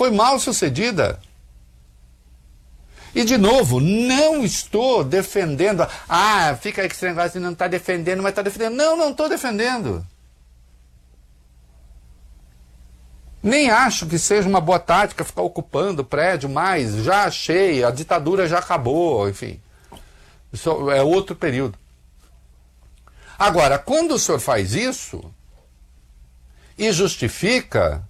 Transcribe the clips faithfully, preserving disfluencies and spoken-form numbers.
foi mal sucedida. E, de novo, não estou defendendo... Ah, fica aí que esse negócio não está defendendo, mas está defendendo. Não, não estou defendendo. Nem acho que seja uma boa tática ficar ocupando o prédio mais. Já achei, a ditadura já acabou, enfim. Isso é outro período. Agora, quando o senhor faz isso e justifica,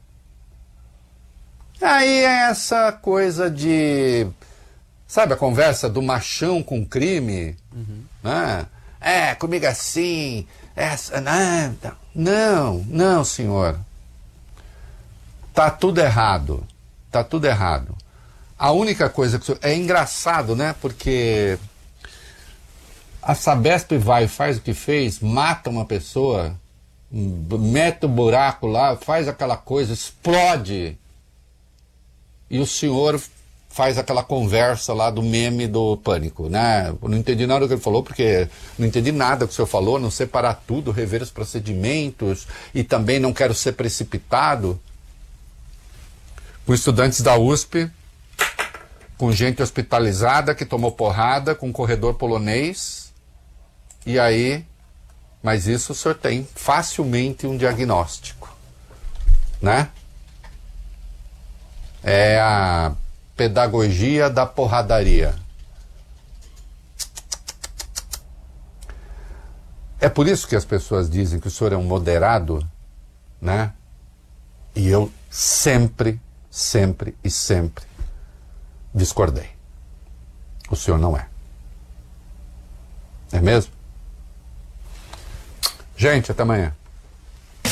aí é essa coisa de... Sabe a conversa do machão com crime? Uhum. Né? É, comigo assim, essa, não, não, não, senhor. Tá tudo errado, tá tudo errado. A única coisa que... É engraçado, né? Porque a Sabesp vai, faz o que fez, mata uma pessoa, mete o buraco lá, faz aquela coisa, explode. E o senhor... faz aquela conversa lá do meme do Pânico, né? Eu não entendi nada do que ele falou, porque não entendi nada do que o senhor falou, não separar tudo, rever os procedimentos, e também não quero ser precipitado. Com estudantes da U S P, com gente hospitalizada que tomou porrada, com um corredor polonês, e aí, mas isso o senhor tem facilmente um diagnóstico, né? É a pedagogia da porradaria. É por isso que as pessoas dizem que o senhor é um moderado, né? E eu sempre, sempre e sempre discordei. O senhor não é. É mesmo? Gente, até amanhã.